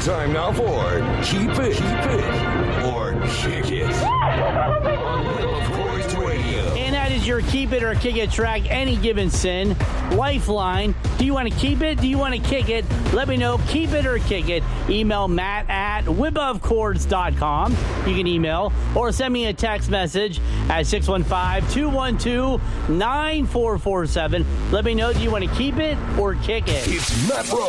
Time now for Keep It or Kick It on Whip of Course Radio. And that is your Keep It or Kick It track, Any Given Sin. Lifeline. Do you want to keep it? Do you want to kick it? Let me know. Keep it or kick it. Email Matt at whipofcords.com. You can email or send me a text message at 615-212-9447. Let me know, do you want to keep it or kick it? It's Matt Rose.